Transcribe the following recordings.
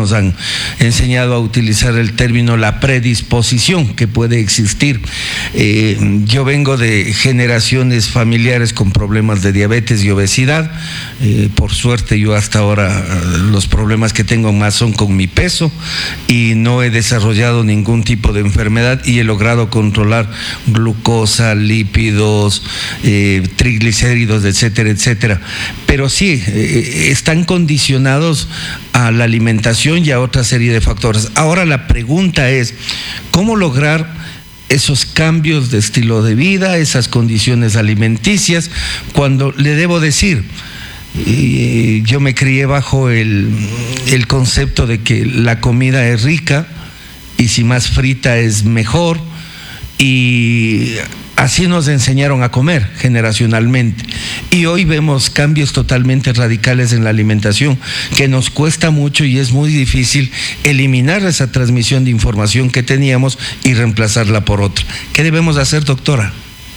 nos han enseñado a utilizar el término la predisposición que puede existir. Yo vengo de generaciones familiares con problemas de diabetes y obesidad. Por suerte yo hasta ahora los problemas que tengo más son con mi peso y no he desarrollado ningún tipo de enfermedad y he logrado controlar glucosa, lípidos, triglicéridos, etcétera, etcétera. Pero sí, están condicionados a la alimentación y a otra serie de factores. Ahora la pregunta es, ¿cómo lograr esos cambios de estilo de vida, esas condiciones alimenticias, cuando le debo decir, yo me crié bajo el concepto de que la comida es rica y si más frita es mejor, y así nos enseñaron a comer generacionalmente, y hoy vemos cambios totalmente radicales en la alimentación que nos cuesta mucho y es muy difícil eliminar esa transmisión de información que teníamos y reemplazarla por otra. ¿Qué debemos hacer, doctora?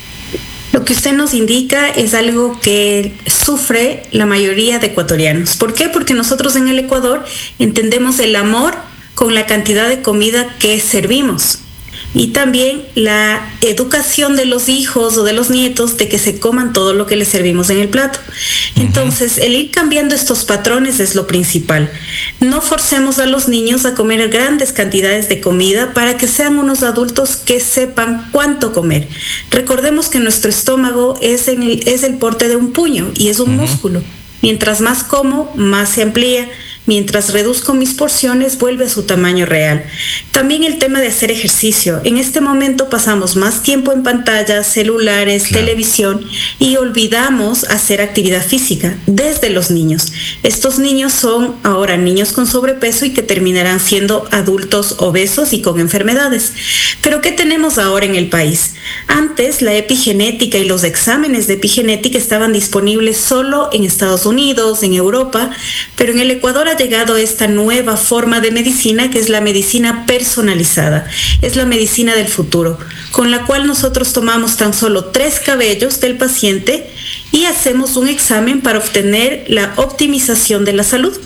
Lo que usted nos indica es algo que sufre la mayoría de ecuatorianos. ¿Por qué? Porque nosotros en el Ecuador entendemos el amor con la cantidad de comida que servimos. Y también la educación de los hijos o de los nietos de que se coman todo lo que les servimos en el plato. Entonces, el ir cambiando estos patrones es lo principal. No forcemos a los niños a comer grandes cantidades de comida para que sean unos adultos que sepan cuánto comer. Recordemos que nuestro estómago es el porte de un puño y es un músculo. Mientras más como, más se amplía. Mientras reduzco mis porciones, vuelve a su tamaño real. También el tema de hacer ejercicio. En este momento pasamos más tiempo en pantallas, celulares, televisión, y olvidamos hacer actividad física desde los niños. Estos niños son ahora niños con sobrepeso y que terminarán siendo adultos obesos y con enfermedades. Pero ¿qué tenemos ahora en el país? Antes, la epigenética y los exámenes de epigenética estaban disponibles solo en Estados Unidos, en Europa, pero en el Ecuador ha llegado esta nueva forma de medicina que es la medicina personalizada, es la medicina del futuro, con la cual nosotros tomamos tan solo 3 cabellos del paciente y hacemos un examen para obtener la optimización de la salud.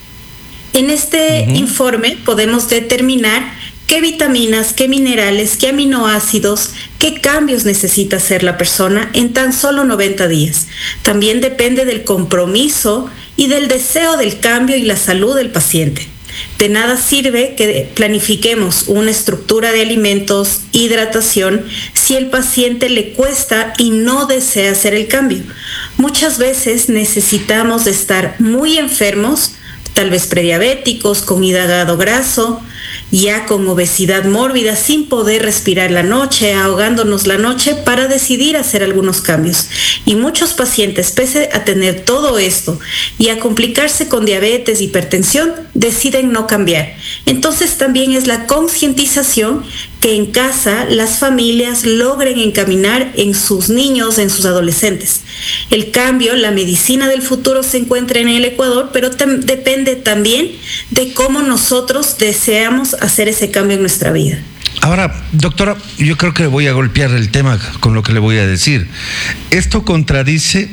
En este informe podemos determinar qué vitaminas, qué minerales, qué aminoácidos, qué cambios necesita hacer la persona en tan solo 90 días. También depende del compromiso y del deseo del cambio y la salud del paciente. De nada sirve que planifiquemos una estructura de alimentos, hidratación, si el paciente le cuesta y no desea hacer el cambio. Muchas veces necesitamos de estar muy enfermos, tal vez prediabéticos, con hígado graso, ya con obesidad mórbida, sin poder respirar la noche, ahogándonos la noche, para decidir hacer algunos cambios. Y muchos pacientes, pese a tener todo esto y a complicarse con diabetes, hipertensión, deciden no cambiar. Entonces también es la concientización que en casa las familias logren encaminar en sus niños, en sus adolescentes. El cambio, la medicina del futuro se encuentra en el Ecuador, pero depende también de cómo nosotros deseamos hacer ese cambio en nuestra vida. Ahora, doctora, yo creo que voy a golpear el tema con lo que le voy a decir. Esto contradice,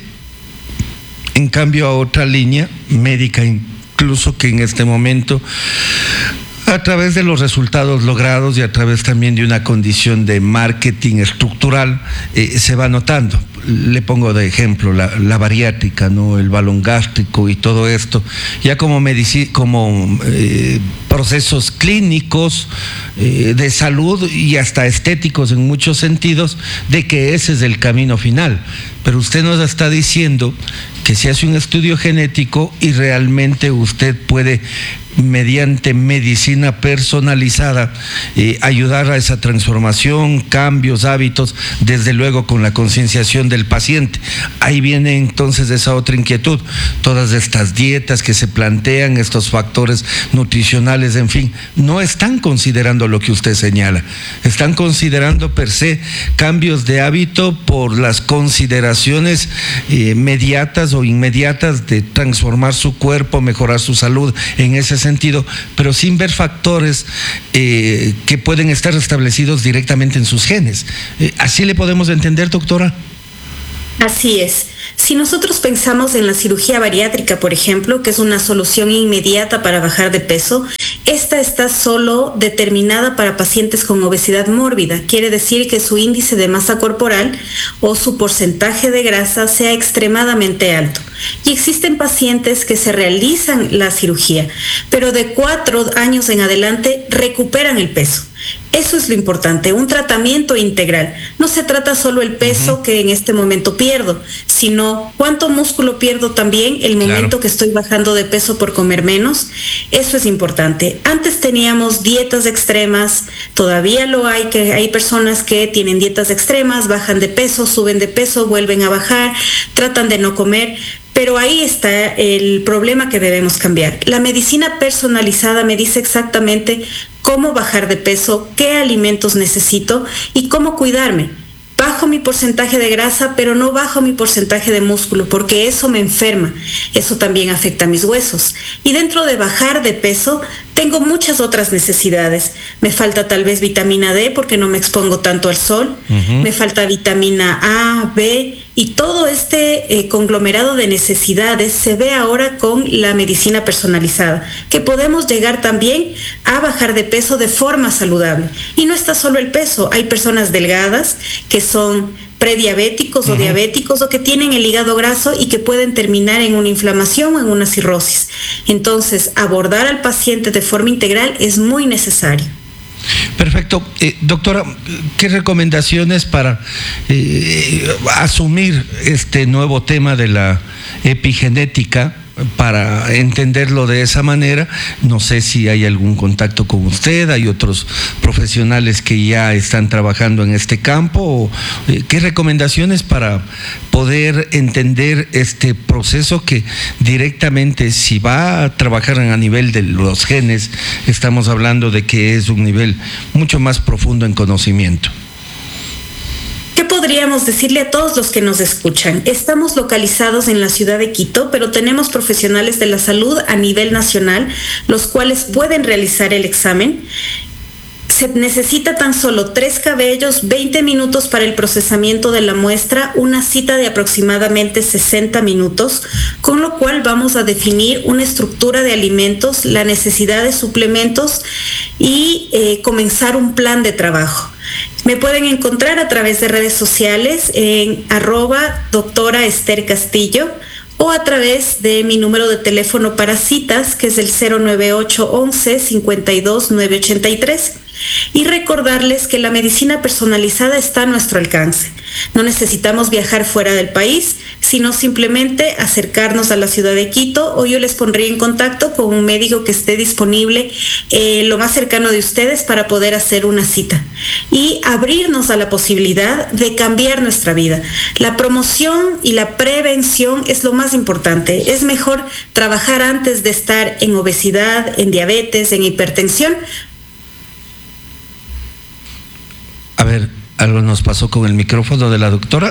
en cambio, a otra línea médica, incluso que en este momento, a través de los resultados logrados y a través también de una condición de marketing estructural, se va notando. Le pongo de ejemplo la bariátrica, ¿no? El balón gástrico y todo esto, ya como procesos clínicos de salud y hasta estéticos en muchos sentidos, de que ese es el camino final. Pero usted nos está diciendo que se hace un estudio genético y realmente usted puede, mediante medicina personalizada, ayudar a esa transformación, cambios, hábitos, desde luego con la concienciación del paciente. Ahí viene entonces esa otra inquietud, todas estas dietas que se plantean, estos factores nutricionales, en fin, no están considerando lo que usted señala, están considerando per se cambios de hábito por las consideraciones mediatas o inmediatas de transformar su cuerpo, mejorar su salud en ese sentido, pero sin ver factores que pueden estar establecidos directamente en sus genes. ¿Así le podemos entender, doctora? Así es. Si nosotros pensamos en la cirugía bariátrica, por ejemplo, que es una solución inmediata para bajar de peso, esta está solo determinada para pacientes con obesidad mórbida. Quiere decir que su índice de masa corporal o su porcentaje de grasa sea extremadamente alto. Y existen pacientes que se realizan la cirugía, pero de 4 años en adelante recuperan el peso. Eso es lo importante, un tratamiento integral. No se trata solo el peso que en este momento pierdo, sino cuánto músculo pierdo también el momento que estoy bajando de peso por comer menos. Eso es importante. Antes teníamos dietas extremas, todavía lo hay, que hay personas que tienen dietas extremas, bajan de peso, suben de peso, vuelven a bajar, tratan de no comer. Pero ahí está el problema que debemos cambiar. La medicina personalizada me dice exactamente cómo bajar de peso, qué alimentos necesito y cómo cuidarme. Bajo mi porcentaje de grasa, pero no bajo mi porcentaje de músculo, porque eso me enferma. Eso también afecta a mis huesos. Y dentro de bajar de peso, tengo muchas otras necesidades. Me falta tal vez vitamina D porque no me expongo tanto al sol. Me falta vitamina A, B, y todo este conglomerado de necesidades se ve ahora con la medicina personalizada, que podemos llegar también a bajar de peso de forma saludable. Y no está solo el peso, hay personas delgadas que son prediabéticos o diabéticos o que tienen el hígado graso y que pueden terminar en una inflamación o en una cirrosis. Entonces, abordar al paciente de forma integral es muy necesario. Perfecto. Doctora, ¿qué recomendaciones para asumir este nuevo tema de la epigenética? Para entenderlo de esa manera, no sé si hay algún contacto con usted, hay otros profesionales que ya están trabajando en este campo. ¿Qué recomendaciones para poder entender este proceso que directamente, si va a trabajar a nivel de los genes, estamos hablando de que es un nivel mucho más profundo en conocimiento? ¿Qué podríamos decirle a todos los que nos escuchan? Estamos localizados en la ciudad de Quito, pero tenemos profesionales de la salud a nivel nacional, los cuales pueden realizar el examen. Se necesita tan solo 3 cabellos, 20 minutos para el procesamiento de la muestra, una cita de aproximadamente 60 minutos, con lo cual vamos a definir una estructura de alimentos, la necesidad de suplementos y comenzar un plan de trabajo. Me pueden encontrar a través de redes sociales en @doctora Esther Castillo o a través de mi número de teléfono para citas, que es el 098 11 52 983. Y recordarles que la medicina personalizada está a nuestro alcance. No necesitamos viajar fuera del país, sino simplemente acercarnos a la ciudad de Quito, o yo les pondría en contacto con un médico que esté disponible lo más cercano de ustedes para poder hacer una cita y abrirnos a la posibilidad de cambiar nuestra vida. La promoción y la prevención es lo más importante. Es mejor trabajar antes de estar en obesidad, en diabetes, en hipertensión. A ver, algo nos pasó con el micrófono de la doctora.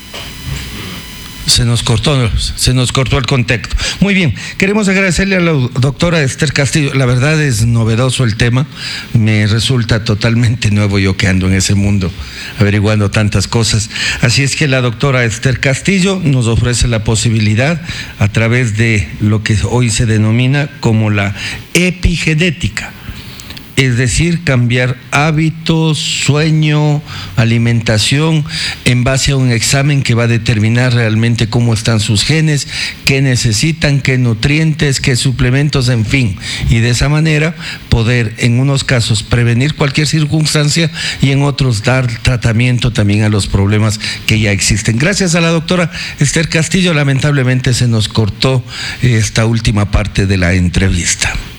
Se nos cortó el contacto. Muy bien, queremos agradecerle a la doctora Esther Castillo. La verdad es novedoso el tema, me resulta totalmente nuevo yo que ando en ese mundo averiguando tantas cosas. Así es que la doctora Esther Castillo nos ofrece la posibilidad a través de lo que hoy se denomina como la epigenética. Es decir, cambiar hábitos, sueño, alimentación, en base a un examen que va a determinar realmente cómo están sus genes, qué necesitan, qué nutrientes, qué suplementos, en fin. Y de esa manera poder, en unos casos, prevenir cualquier circunstancia y en otros dar tratamiento también a los problemas que ya existen. Gracias a la doctora Esther Castillo. Lamentablemente se nos cortó esta última parte de la entrevista.